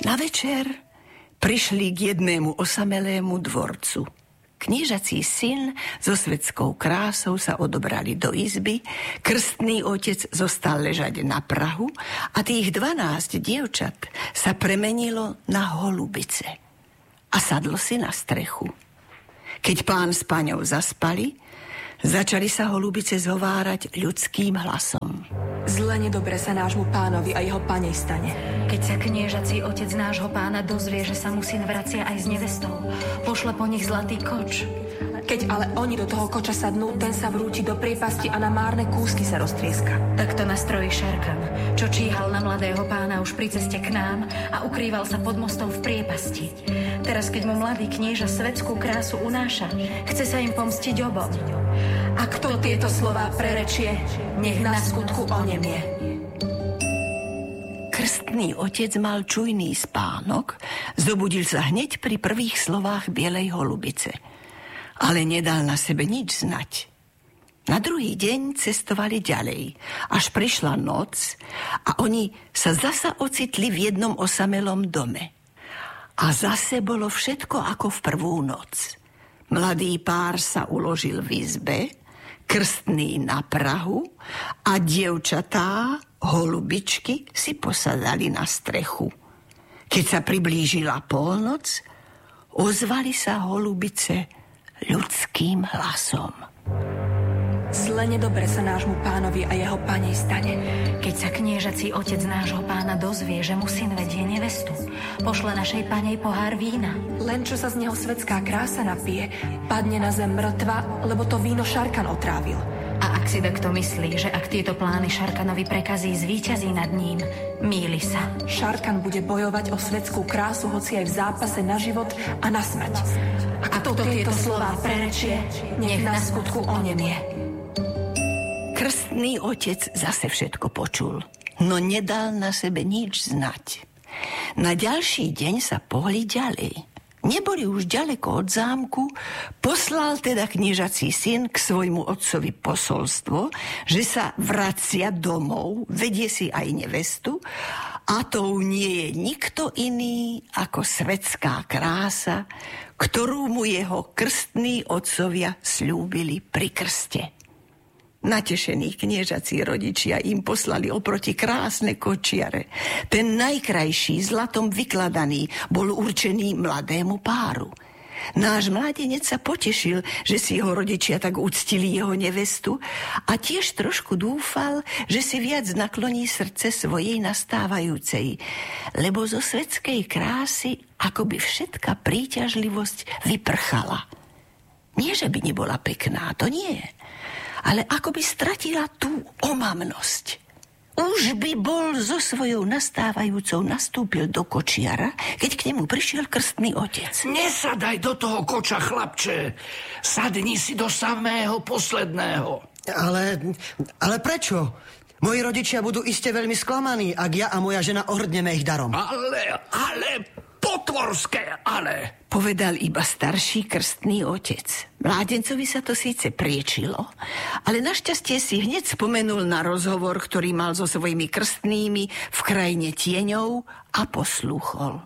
Na večer prišli k jednému osamelému dvorcu. Kniežací syn so svetskou krásou sa odobrali do izby, krstný otec zostal ležať na prahu a tých 12 dievčat sa premenilo na holubice a sadlo si na strechu. Keď pán s páňou zaspali, začali sa holubice zhovárať ľudským hlasom. Zle nedobre sa nášmu pánovi a jeho panej stane. Keď sa kniežací otec nášho pána dozvie, že sa mu syn vracia aj s nevestou, pošle po nich zlatý koč. Keď ale oni do toho koča sadnú, ten sa vrúti do priepasti a na márne kúsky sa roztrieska. Takto nastrojí Šarkan, čo číhal na mladého pána už pri ceste k nám a ukrýval sa pod mostom v priepasti. Teraz, keď mu mladý knieža svetskú krásu unáša, chce sa im pomstiť obom. A kto tieto slová prerečie, nech na skutku onemie. Krstný otec mal čujný spánok, zobudil sa hneď pri prvých slovách bielej holubice, ale nedal na sebe nič znať. Na druhý deň cestovali ďalej, až prišla noc a oni sa zasa ocitli v jednom osamelom dome. A zase bolo všetko ako v prvú noc. Mladý pár sa uložil v izbe, krstný na prahu a dievčatá, holubičky, si posadali na strechu. Keď sa priblížila polnoc, ozvali sa holubice ľudským hlasom. Zle nedobre sa nášmu pánovi a jeho panej stane. Keď sa kniežací otec nášho pána dozvie, že mu syn vedie nevestu, pošle našej panej pohár vína. Len čo sa z neho svetská krása napije, padne na zem mŕtva, lebo to víno Šarkan otrávil. A ak si takto myslí, že ak tieto plány Šarkanovi prekazí, zvíťazí nad ním, mýli sa. Šarkan bude bojovať o svetskú krásu, hoci aj v zápase na život a na smrť. A kto tieto slová prerečie, nech na skutku onemie. Krstný otec zase všetko počul, no nedal na sebe nič znať. Na ďalší deň sa pohli ďalej. Neboli už ďaleko od zámku, poslal teda kniežací syn k svojmu otcovi posolstvo, že sa vracia domov, vedie si aj nevestu, a tou nie je nikto iný ako svetská krása, ktorú mu jeho krstní otcovia sľúbili pri krste. Natešení kniežací rodičia im poslali oproti krásne kočiare. Ten najkrajší, zlatom vykladaný, bol určený mladému páru. Náš mladenec sa potešil, že si jeho rodičia tak uctili jeho nevestu a tiež trošku dúfal, že si viac nakloní srdce svojej nastávajúcej, lebo zo svetskej krásy akoby všetka príťažlivosť vyprchala. Nie, že by nebola pekná, to nie, ale ako by stratila tú omamnosť. Už by bol so svojou nastávajúcou nastúpil do kočiara, keď k nemu prišiel krstný otec. Nesadaj do toho koča, chlapče. Sadni si do samého posledného. Ale prečo? Moji rodičia budú iste veľmi sklamaní, ak ja a moja žena ohrdneme ich darom. Ale, potvorské ale. Povedal iba starší krstný otec. Mládencovi sa to síce priečilo, ale našťastie si hneď spomenul na rozhovor, ktorý mal so svojimi krstnými v krajine tieňov a poslúchol.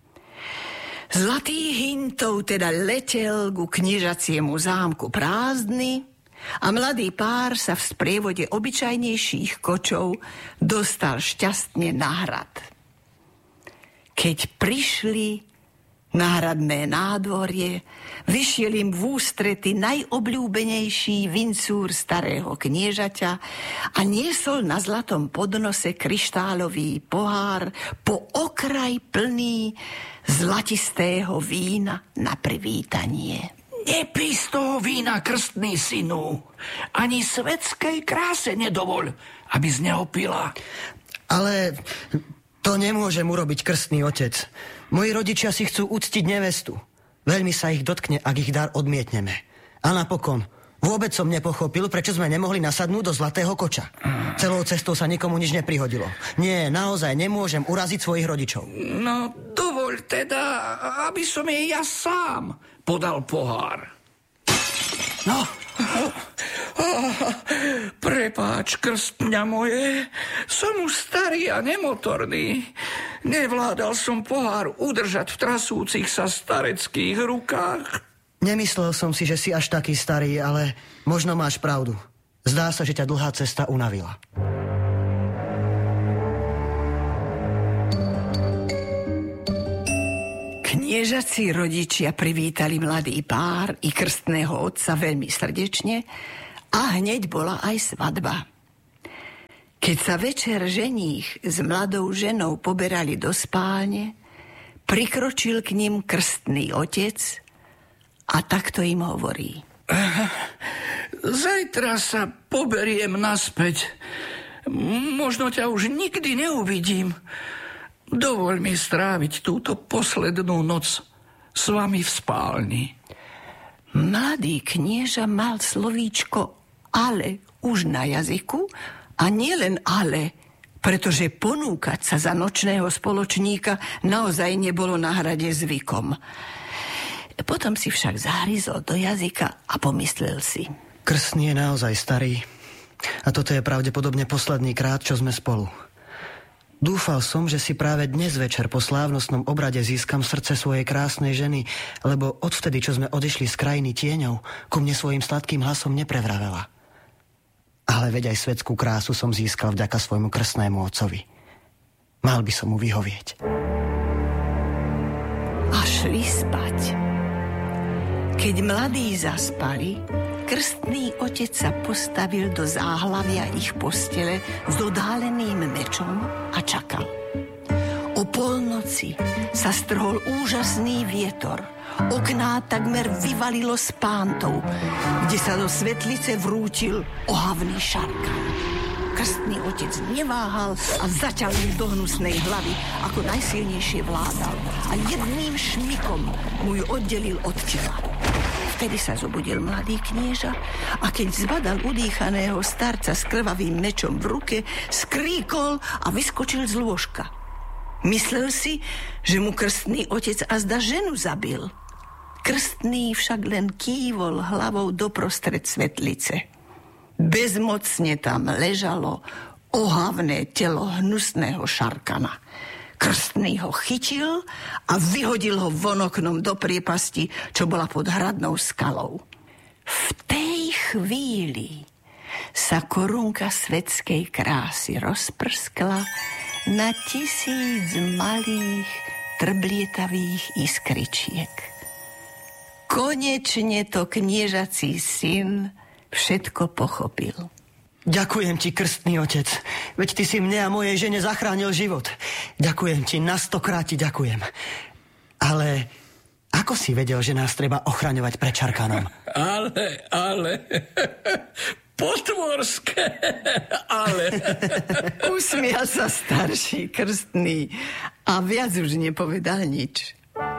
Zlatý hintov teda letel ku kniežaciemu zámku prázdny a mladý pár sa v sprievode obyčajnejších kočov dostal šťastne na hrad. Keď prišli na hradné nádvorie, vyšiel im v ústrety najobľúbenejší vincúr starého kniežaťa a niesol na zlatom podnose kryštálový pohár po okraj plný zlatistého vína na privítanie. Nepí z toho vína, krstný synu. Ani svetskej kráse nedovoľ, aby z neho pila. Ale to nemôžem urobiť, krstný otec. Moji rodičia si chcú uctiť nevestu. Veľmi sa ich dotkne, ak ich dar odmietneme. A napokon, vôbec som nepochopil, prečo sme nemohli nasadnúť do zlatého koča. Celou cestou sa nikomu nič neprihodilo. Nie, naozaj nemôžem uraziť svojich rodičov. No, dovoľ teda, aby som jej ja sám podal pohár. No, prepáč, krstňa moje, som už starý a nemotorný. Nevládal som pohár udržať v trasúcich sa stareckých rukách. Nemyslel som si, že si až taký starý, ale možno máš pravdu. Zdá sa, že ťa dlhá cesta unavila. Kniežací rodičia privítali mladý pár i krstného otca veľmi srdečne a hneď bola aj svadba. Keď sa večer ženích s mladou ženou poberali do spálne, prikročil k nim krstný otec a takto im hovorí. Zajtra sa poberiem naspäť. Možno ťa už nikdy neuvidím. Dovoľ mi stráviť túto poslednú noc s vami v spálni. Mladý knieža mal slovíčko ale už na jazyku a nielen ale, pretože ponúkať sa za nočného spoločníka naozaj nebolo na hrade zvykom. Potom si však zahryzol do jazyka a pomyslel si. Krstný je naozaj starý a toto je pravdepodobne posledný krát, čo sme spolu. Dúfal som, že si práve dnes večer po slávnostnom obrade získam srdce svojej krásnej ženy, lebo odvtedy, čo sme odišli z krajiny tieňov, ku mne svojim sladkým hlasom neprevravela. Ale veď aj svetskú krásu som získal vďaka svojmu krstnému otcovi. Mal by som mu vyhovieť. A šli spať. Keď mladí zaspali, krstný otec sa postavil do záhlavia ich postele s dodáleným mečom a čakal. O polnoci sa strhol úžasný vietor. Okná takmer vyvalilo z pántov, kde sa do svetlice vrútil ohavný šarkan. Krstný otec neváhal a zaťal im do hnusnej hlavy, ako najsilnejšie vládal. A jedným šmikom mu ju oddelil od tela. Vtedy sa zobudil mladý knieža a keď zbadal udýchaného starca s krvavým mečom v ruke, skríkol a vyskočil z lôžka. Myslel si, že mu krstný otec azda ženu zabil. Krstný však len kývol hlavou doprostred svetlice. Bezmocne tam ležalo ohavné telo hnusného šarkana. Krstný ho chytil a vyhodil ho von oknom do priepasti, čo bola pod hradnou skalou. V tej chvíli sa korunka svetskej krásy rozprskla na 1000 malých trblietavých iskričiek. Konečne to kniežací syn všetko pochopil. Ďakujem ti, krstný otec. Veď ty si mne a mojej žene zachránil život. Ďakujem ti, na 100-krát ti ďakujem. Ale ako si vedel, že nás treba ochraňovať pred čarkanom? Ale... Potvorské, ale... Usmial sa starší krstný a viac už nepovedal nič.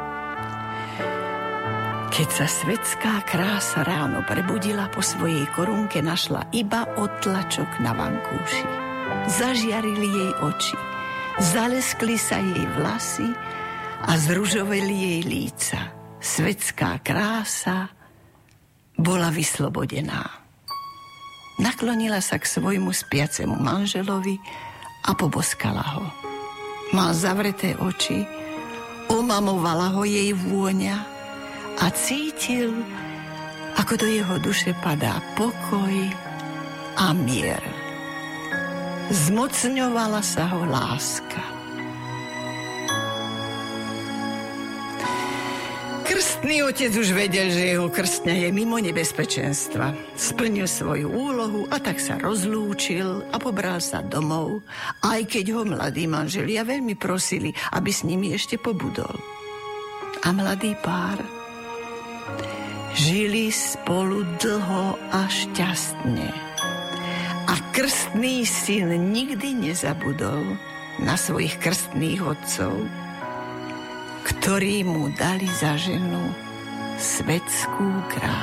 Keď sa svetská krása ráno prebudila, po svojej korunke našla iba odtlačok na vankúši. Zažiarili jej oči, zaleskli sa jej vlasy a zružoveli jej líca. Svetská krása bola vyslobodená. Naklonila sa k svojmu spiacemu manželovi a poboskala ho. Mal zavreté oči, omamovala ho jej vôňa a cítil, ako do jeho duše padá pokoj a mier. Zmocňovala sa ho láska. Krstný otec už vedel, že jeho krstňa je mimo nebezpečenstva. Splnil svoju úlohu a tak sa rozlúčil a pobral sa domov, aj keď ho mladí manželia veľmi prosili, aby s nimi ešte pobudol. A mladý pár žili spolu dlho a šťastne. A krstný syn nikdy nezabudol na svojich krstných otcov, ktorí mu dali za ženu svetskú krásu.